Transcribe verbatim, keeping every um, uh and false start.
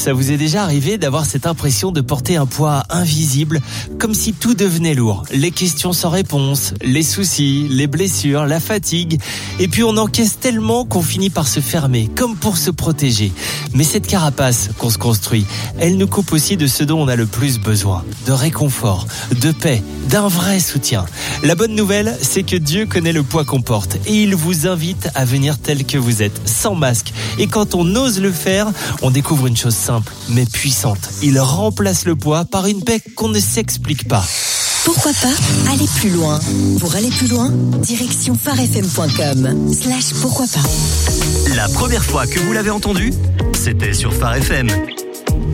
Ça vous est déjà arrivé d'avoir cette impression de porter un poids invisible, comme si tout devenait lourd. Les questions sans réponse, les soucis, les blessures, la fatigue. Et puis on encaisse tellement qu'on finit par se fermer, comme pour se protéger. Mais cette carapace qu'on se construit, elle nous coupe aussi de ce dont on a le plus besoin. De réconfort, de paix, d'un vrai soutien. La bonne nouvelle, c'est que Dieu connaît le poids qu'on porte et il vous invite à venir tel que vous êtes, sans masque. Et quand on ose le faire, on découvre une chose simple, mais puissante. Il remplace le poids par une paix qu'on ne s'explique pas. Pourquoi pas aller plus loin? Pour aller plus loin, direction pharefm point com slash pourquoi pas. La première fois que vous l'avez entendu, c'était sur Phare F M.